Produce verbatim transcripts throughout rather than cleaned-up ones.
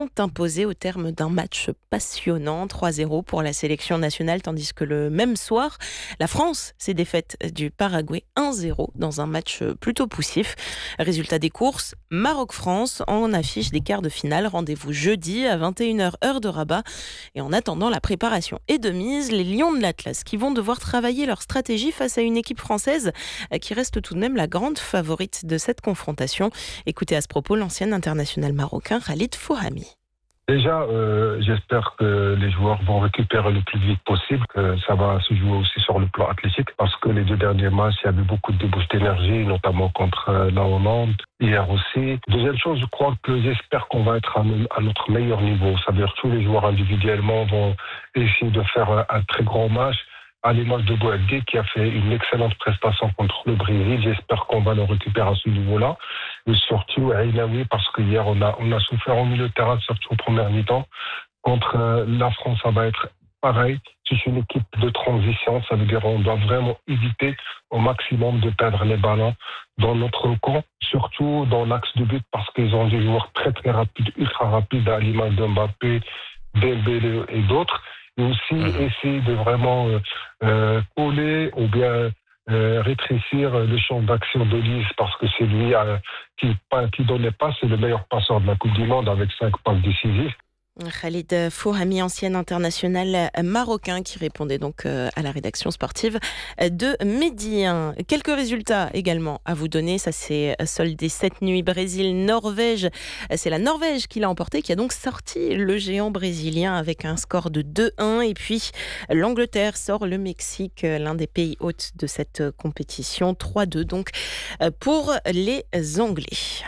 imposé au terme d'un match passionnant, trois zéro pour la sélection nationale, tandis que le même soir, la France s'est défaite du Paraguay un zéro dans un match plutôt poussif. Résultat des courses, Maroc-France en affiche des quarts de finale. Rendez-vous jeudi à vingt et une heures heure de Rabat. Et en attendant, la préparation est de mise. Les Lions de l'Atlas qui vont devoir travailler leur stratégie face à une équipe française qui reste tout de même la grande favorite de cette confrontation. Écoutez à ce propos l'ancien international marocain Khalid Fouhami. Déjà, euh, j'espère que les joueurs vont récupérer le plus vite possible, que ça va se jouer aussi sur le plan athlétique, parce que les deux derniers matchs, il y avait beaucoup de débauches d'énergie, notamment contre euh, la Hollande, hier aussi. Deuxième chose, je crois que j'espère qu'on va être à, à notre meilleur niveau. Ça veut dire que tous les joueurs individuellement vont essayer de faire un, un très grand match, à l'image de Boadé qui a fait une excellente prestation contre le Brésil. J'espère qu'on va le récupérer à ce niveau-là. Et surtout, Aïnaoui, parce qu'hier, on a, on a souffert au milieu de terrain, surtout au premier mi-temps. Contre euh, la France, ça va être pareil. C'est une équipe de transition. Ça veut dire qu'on doit vraiment éviter au maximum de perdre les ballons dans notre camp, surtout dans l'axe de but, parce qu'ils ont des joueurs très, très rapides, ultra rapides, à l'image de Mbappé, Dembélé et d'autres. Et aussi mmh. essayer de vraiment euh, euh, coller ou bien euh, rétrécir le champ d'action de Lise, parce que c'est lui euh, qui, qui donne les passes, c'est le meilleur passeur de la Coupe du Monde avec cinq passes décisives. Khalid Fouhami, ancien international marocain, qui répondait donc à la rédaction sportive de Midi. Quelques résultats également à vous donner. Ça s'est soldé cette nuit. Brésil-Norvège. C'est la Norvège qui l'a emporté, qui a donc sorti le géant brésilien avec un score de deux un. Et puis l'Angleterre sort le Mexique, l'un des pays hôtes de cette compétition. trois deux donc pour les Anglais.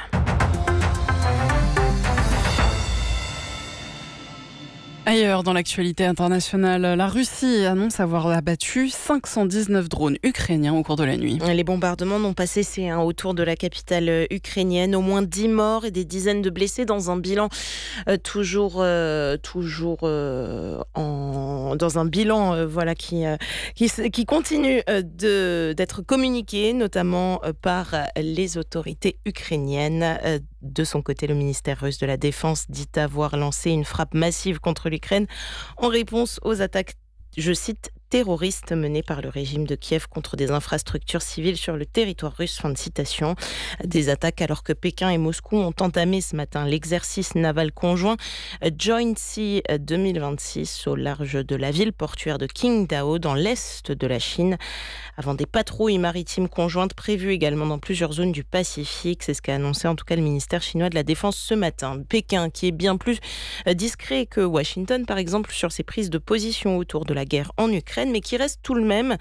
Ailleurs, dans l'actualité internationale, la Russie annonce avoir abattu cinq cent dix-neuf drones ukrainiens au cours de la nuit. Les bombardements n'ont pas cessé hein, autour de la capitale ukrainienne. Au moins dix morts et des dizaines de blessés dans un bilan euh, toujours, euh, toujours euh, en, dans un bilan euh, voilà, qui, euh, qui, qui continue euh, de, d'être communiqué, notamment euh, par les autorités ukrainiennes. Euh, De son côté, le ministère russe de la Défense dit avoir lancé une frappe massive contre l'Ukraine en réponse aux attaques, je cite, terroristes menées par le régime de Kiev contre des infrastructures civiles sur le territoire russe. Fin de citation. Des attaques alors que Pékin et Moscou ont entamé ce matin l'exercice naval conjoint Joint Sea deux mille vingt-six au large de la ville portuaire de Qingdao dans l'est de la Chine, avant des patrouilles maritimes conjointes prévues également dans plusieurs zones du Pacifique. C'est ce qu'a annoncé en tout cas le ministère chinois de la Défense ce matin. Pékin qui est bien plus discret que Washington par exemple sur ses prises de position autour de la guerre en Ukraine, mais qui reste tout de même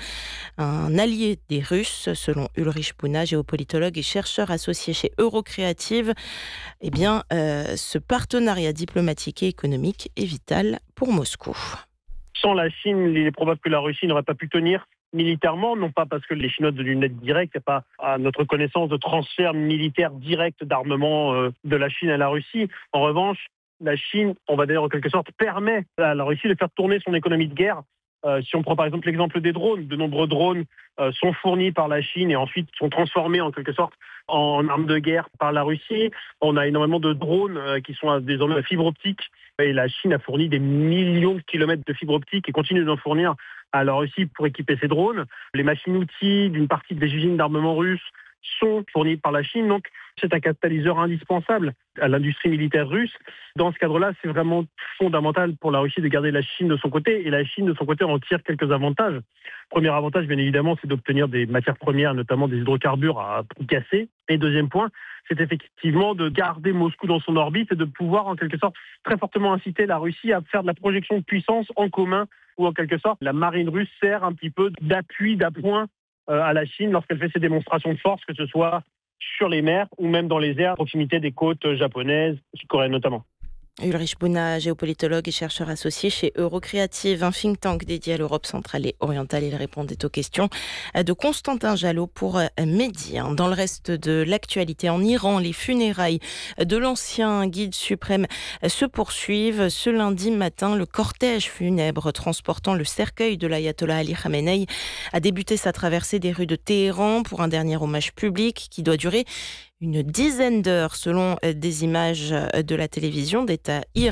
un allié des Russes, selon Ulrich Buna, géopolitologue et chercheur associé chez Eurocreative. Eh bien, euh, ce partenariat diplomatique et économique est vital pour Moscou. Sans la Chine, il est probable que la Russie n'aurait pas pu tenir militairement, non pas parce que les Chinois donnent une aide directe, il n'y a pas, à notre connaissance, de transfert militaire direct d'armement euh, de la Chine à la Russie. En revanche, la Chine, on va dire en quelque sorte, permet à la Russie de faire tourner son économie de guerre. Euh, si on prend par exemple l'exemple des drones, de nombreux drones euh, sont fournis par la Chine et ensuite sont transformés en quelque sorte en armes de guerre par la Russie. On a énormément de drones euh, qui sont désormais à fibre optique et la Chine a fourni des millions de kilomètres de fibre optique et continue d'en fournir à la Russie pour équiper ses drones. Les machines-outils d'une partie des usines d'armement russes sont fournis par la Chine, donc c'est un catalyseur indispensable à l'industrie militaire russe. Dans ce cadre-là, c'est vraiment fondamental pour la Russie de garder la Chine de son côté, et la Chine de son côté en tire quelques avantages. Premier avantage, bien évidemment, c'est d'obtenir des matières premières, notamment des hydrocarbures à prix cassé. Et deuxième point, c'est effectivement de garder Moscou dans son orbite et de pouvoir en quelque sorte très fortement inciter la Russie à faire de la projection de puissance en commun, où en quelque sorte la marine russe sert un petit peu d'appui, d'appoint à la Chine lorsqu'elle fait ses démonstrations de force, que ce soit sur les mers ou même dans les airs à proximité des côtes japonaises, sud-coréennes notamment. Ulrich Buna, géopolitologue et chercheur associé chez Eurocreative, un think tank dédié à l'Europe centrale et orientale. Il répondait aux questions de Constantin Jalot pour Midi. Dans le reste de l'actualité, en Iran, les funérailles de l'ancien guide suprême se poursuivent. Ce lundi matin, le cortège funèbre transportant le cercueil de l'ayatollah Ali Khamenei a débuté sa traversée des rues de Téhéran pour un dernier hommage public qui doit durer une dizaine d'heures selon des images de la télévision d'État